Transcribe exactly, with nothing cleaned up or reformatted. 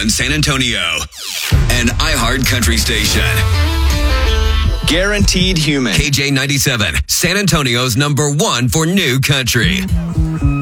one San Antonio. An iHeart Country station. Guaranteed Human. K J ninety-seven, San Antonio's number one for new country.